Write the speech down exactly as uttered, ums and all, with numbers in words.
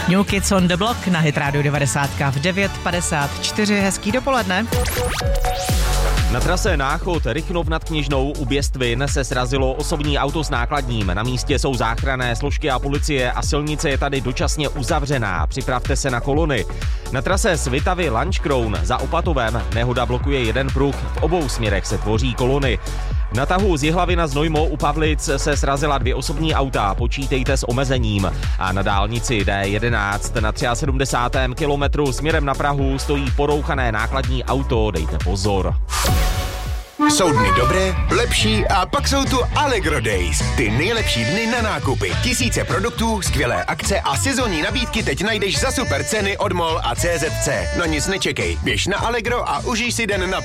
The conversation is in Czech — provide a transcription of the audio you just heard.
New Kids on the Block na Hit Radio devadesát v devět padesát čtyři. Hezký dopoledne. Na trase Náchod Rychnov nad Kněžnou u Běstvin se srazilo osobní auto s nákladním. Na místě jsou záchranné složky a policie a silnice je tady dočasně uzavřená. Připravte se na kolony. Na trase Svitavy Lanškroun za Opatovem nehoda blokuje jeden pruh. V obou směrech se tvoří kolony. Na tahu z Jihlavy na Znojmo u Pavlic se srazila dvě osobní auta, počítejte s omezením. A na dálnici D jedenáct na sedmdesátém třetím kilometru směrem na Prahu stojí porouchané nákladní auto, dejte pozor. Jsou dny dobré, lepší a pak jsou tu Allegro Days. Ty nejlepší dny na nákupy. Tisíce produktů, skvělé akce a sezónní nabídky teď najdeš za super ceny od MOL a C Z C. Na nic nečekej, běž na Allegro a užij si den na